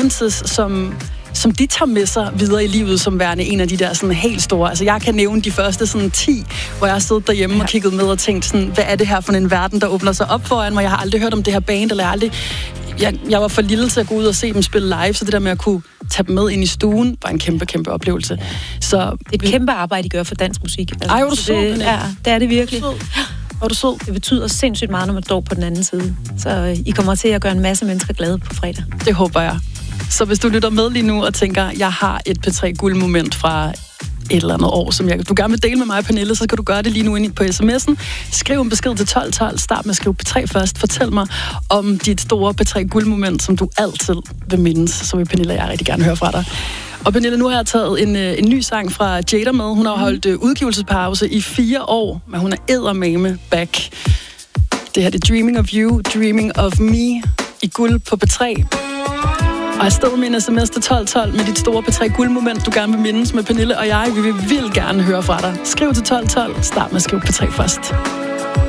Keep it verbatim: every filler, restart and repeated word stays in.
performances, som... som de tager med sig videre i livet, som værende en af de der sådan helt store. Altså, jeg kan nævne de første sådan ti, hvor jeg har siddet derhjemme ja. og kigget med og tænkt sådan, hvad er det her for en verden, der åbner sig op foran mig? Jeg har aldrig hørt om det her band, eller jeg aldrig... Jeg, jeg var for lille til at gå ud og se dem spille live, så det der med at kunne tage dem med ind i stuen, var en kæmpe, kæmpe oplevelse. Så, det er et vi... kæmpe arbejde, de gør for dansk musik. Altså, Ej, hvor du sød, det, ja, det er det virkelig. Hvor du sød. Det betyder sindssygt meget, når man står på den anden side. Så I kommer til at gøre en masse mennesker glade på fredag. Det håber jeg. Så hvis du lytter med lige nu og tænker, jeg har et P tre guldmoment fra et eller andet år, som jeg, du gerne vil dele med mig, Pernille, så skal du gøre det lige nu ind på sms'en. Skriv en besked til tolv tolv. Start med at skrive P tre først. Fortæl mig om dit store P tre guldmoment, som du altid vil mindes. Så vil Pernille og jeg rigtig gerne høre fra dig. Og Pernille, nu har jeg taget en, en ny sang fra Jada med. Hun har holdt uh, udgivelsespause i fire år, men hun er eddermame back. Det her det er Dreaming of You, Dreaming of Me i guld på P tre. Og afsted med en sms til tolv tolv med dit store P tre guldmoment, du gerne vil mindes med Pernille og jeg. Vi vil vildt gerne høre fra dig. Skriv til tolv tolv. Start med at skrive P tre først.